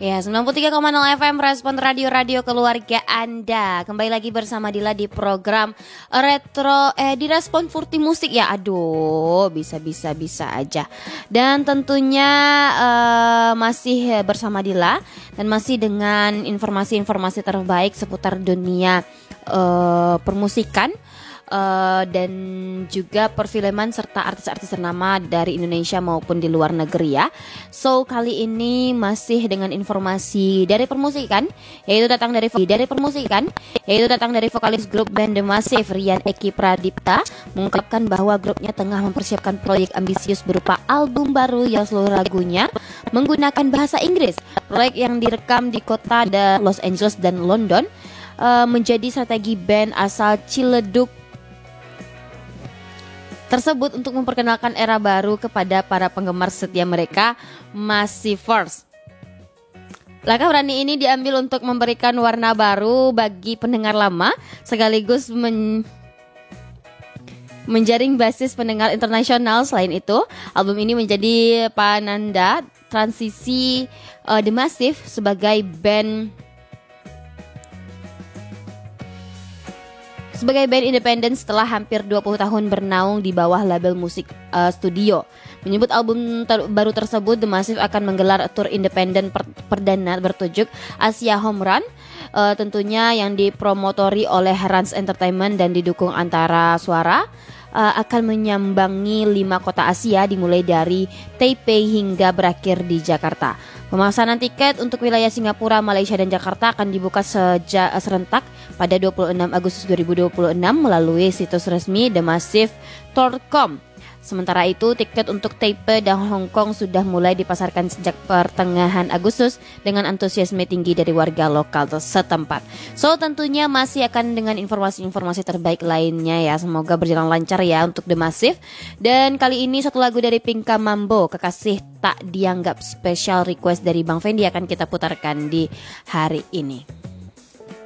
Ya, 93,0 FM Respon Radio Keluarga Anda. Kembali lagi bersama Dila di program Retro di Respon Furti Musik ya. Aduh, bisa aja. Dan tentunya masih bersama Dila dan masih dengan informasi-informasi terbaik seputar dunia permusikan. Dan juga perfilman serta artis-artis ternama dari Indonesia maupun di luar negeri ya. So kali ini masih dengan informasi dari permusikan, yaitu datang dari vokalis grup band The Massive Rian Eki Pradipta mengungkapkan bahwa grupnya tengah mempersiapkan proyek ambisius berupa album baru yang seluruh lagunya menggunakan bahasa Inggris. Proyek yang direkam di kota Los Angeles dan London menjadi strategi band asal Ciledug tersebut untuk memperkenalkan era baru kepada para penggemar setia mereka, Massivers. Langkah berani ini diambil untuk memberikan warna baru bagi pendengar lama, sekaligus menjaring basis pendengar internasional. Selain itu, album ini menjadi penanda transisi The Massive sebagai band independen setelah hampir 20 tahun bernaung di bawah label musik studio. Menyebut album baru tersebut, The Massive akan menggelar tour independen perdana bertajuk Asia Home Run, tentunya yang dipromotori oleh Rans Entertainment dan didukung Antara Suara. Akan menyambangi 5 kota Asia dimulai dari Taipei hingga berakhir di Jakarta. Pemesanan tiket untuk wilayah Singapura, Malaysia dan Jakarta akan dibuka serentak pada 26 Agustus 2026 melalui situs resmi themassive.com. Sementara itu, tiket untuk Taipei dan Hong Kong sudah mulai dipasarkan sejak pertengahan Agustus dengan antusiasme tinggi dari warga lokal setempat. So, tentunya masih akan dengan informasi-informasi terbaik lainnya ya. Semoga berjalan lancar ya untuk The Massive. Dan kali ini satu lagu dari Pinka Mambo, Kekasih Tak Dianggap, special request dari Bang Fendi akan kita putarkan di hari ini.